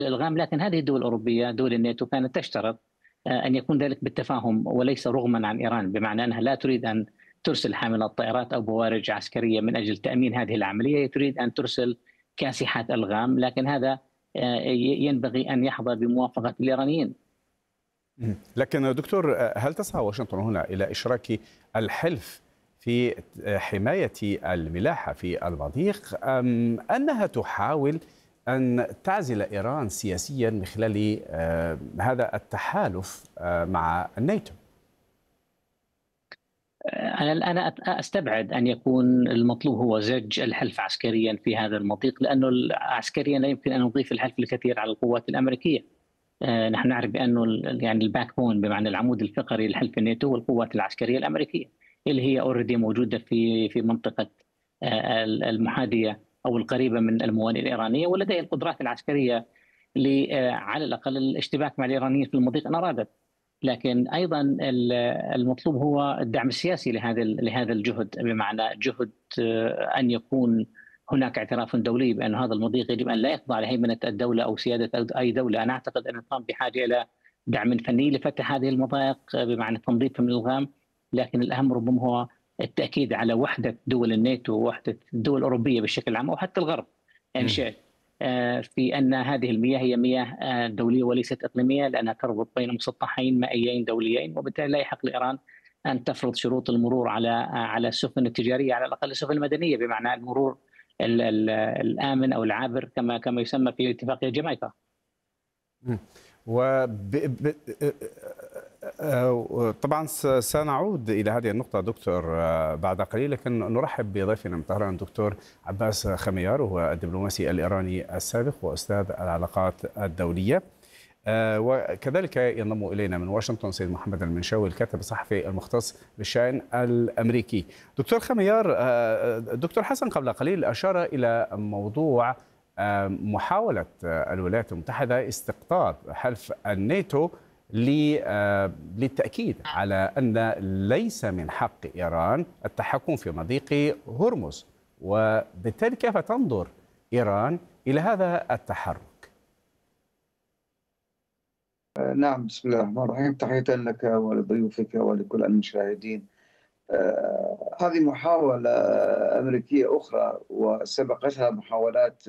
الإلغام، لكن هذه الدول الأوروبية دول الناتو كانت تشترط أن يكون ذلك بالتفاهم وليس رغما عن إيران، بمعنى أنها لا تريد أن ترسل حاملات طائرات أو بوارج عسكرية من أجل تأمين هذه العملية، تريد أن ترسل كاسحات ألغام، لكن هذا ينبغي أن يحظى بموافقة الإيرانيين. لكن دكتور، هل تسعى واشنطن هنا إلى إشراك الحلف في حماية الملاحة في المضيق، أم أنها تحاول أن تعزل إيران سياسيا من خلال هذا التحالف مع الناتو؟ أنا أستبعد أن يكون المطلوب هو زج الحلف عسكريا في هذا المضيق، لأنه عسكريا لا يمكن أن نضيف الحلف الكثير على القوات الأمريكية. نحن نعرف بأنه يعني الباك بون، بمعنى العمود الفقري لحلف الناتو، والقوات العسكرية الأمريكية اللي هي اوريدي موجودة في منطقة المحاذية أو القريبة من الموانئ الإيرانية، ولديها القدرات العسكرية على الأقل الاشتباك مع الإيرانيين في المضيق إن أرادت. لكن ايضا المطلوب هو الدعم السياسي لهذا الجهد، بمعنى جهد ان يكون هناك اعتراف دولي بان هذا المضيق يجب ان لا يخضع لهيمنه الدوله او سياده اي دوله. انا اعتقد ان ترامب بحاجه الى دعم فني لفتح هذه المضائق، بمعنى تنظيفها من الالغام، لكن الاهم ربما هو التاكيد على وحده دول الناتو ووحده الدول الاوروبيه بشكل عام وحتى الغرب يعني شيء، في أن هذه المياه هي مياه دولية وليست إقليمية، لأنها تربط بين مسطحين مائيين دوليين، وبالتالي لا يحق لإيران أن تفرض شروط المرور على السفن التجارية، على الأقل السفن المدنية، بمعنى المرور الآمن أو العابر كما يسمى في اتفاقية جامايكا. طبعا سنعود إلى هذه النقطة دكتور بعد قليل، لكن نرحب بضيفنا من طهران الدكتور عباس خميار، وهو الدبلوماسي الإيراني السابق وأستاذ العلاقات الدولية. وكذلك ينضم إلينا من واشنطن سيد محمد المنشاوي، الكاتب الصحفي المختص بالشأن الأمريكي. دكتور خميار، دكتور حسن قبل قليل أشار إلى موضوع محاولة الولايات المتحدة استقطاب حلف الناتو للتأكيد على أن ليس من حق إيران التحكم في مضيق هرمز، وبالتالي كيف تنظر إيران إلى هذا التحرك؟ نعم، بسم الله الرحمن الرحيم. تحية لك ولضيوفك ولكل المشاهدين. هذه محاولة أمريكية أخرى، وسبقتها محاولات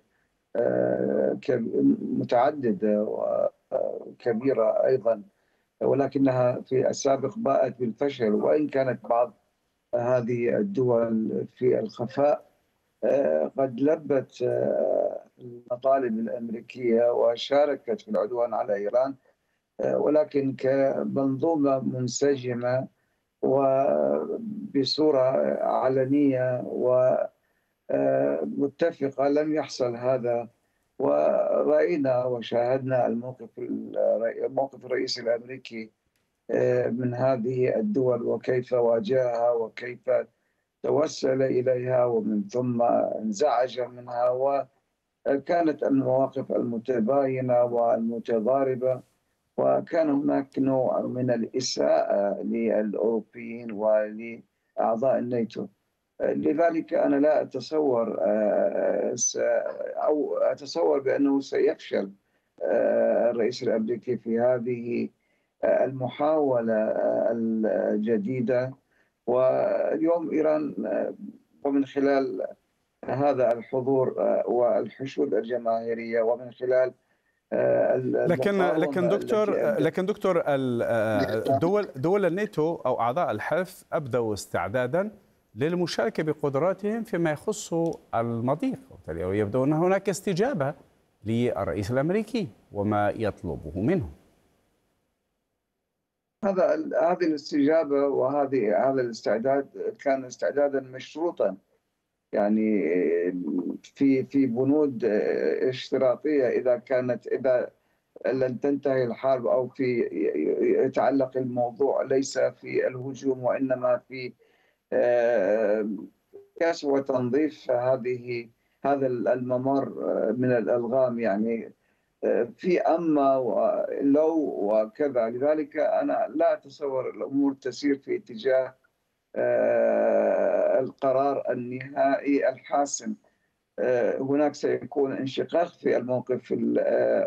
متعددة وكبيرة أيضا، ولكنها في السابق باءت بالفشل. وإن كانت بعض هذه الدول في الخفاء قد لبت المطالب الأمريكية وشاركت في العدوان على إيران، ولكن كمنظومة منسجمة وبصورة علنية ومتفقة لم يحصل هذا. ورأينا وشاهدنا موقف الرئيس الأمريكي من هذه الدول، وكيف واجهها وكيف توسل إليها ومن ثم انزعج منها، وكانت المواقف المتباينة والمتضاربة، وكان هناك نوع من الإساءة للأوروبيين ولأعضاء الناتو. لذلك أنا لا أتصور أو أتصور بأنه سيفشل الرئيس الأمريكي في هذه المحاولة الجديدة. واليوم إيران ومن خلال هذا الحضور والحشود الجماهيرية ومن خلال لكن دكتور دول الناتو أو أعضاء الحلف أبدوا استعدادا للمشاركة بقدراتهم فيما يخص المضيق، وبالتالي يبدو أن هناك استجابة للرئيس الأمريكي وما يطلبه منه. هذه الاستجابة وهذا الاستعداد كان استعدادا مشروطا، يعني في بنود اشتراطية. إذا لن تنتهي الحرب أو يتعلق الموضوع ليس في الهجوم وإنما في كسر وتنظيف هذا الممر من الألغام، يعني في أما ولو وكذا. لذلك أنا لا أتصور الأمور تسير في اتجاه القرار النهائي الحاسم. هناك سيكون انشقاق في الموقف